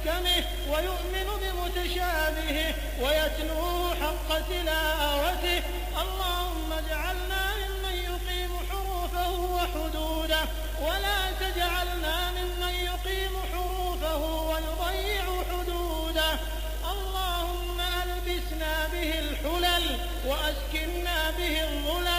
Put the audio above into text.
محكمه ويؤمن بمتشابهه ويتلوه حق تلاوته. اللهم اجعلنا ممن يقيم حروفه وحدوده ولا تجعلنا ممن يقيم حروفه ويضيع حدوده. اللهم ألبسنا به الحلل وأسكننا به الظلل